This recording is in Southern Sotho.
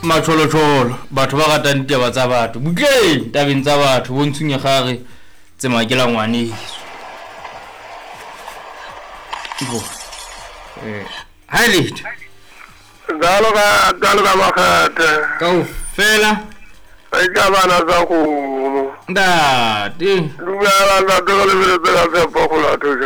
Matšholotšholo batho ba ratang ditaba tsa batho butleng tabeng tsa batho bontshung ya gage tse makela ngwaneso hai letho Galo ka makhatha kaofela ka bana tsa go ntate dumela ntate ka lebeletse ka tshepa go latho